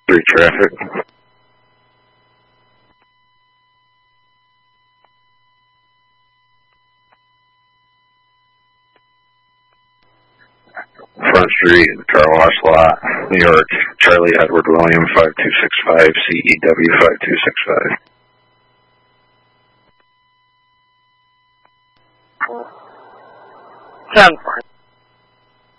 3 traffic. Front Street, car wash lot, New York, Charlie Edward William 5265, CEW 5265. 10-4.